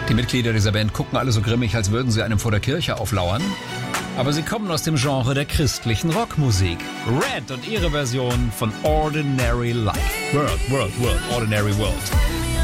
Die Mitglieder dieser Band gucken alle so grimmig, als würden sie einem vor der Kirche auflauern. Aber sie kommen aus dem Genre der christlichen Rockmusik. Red und ihre Version von Ordinary Life. World, Ordinary World.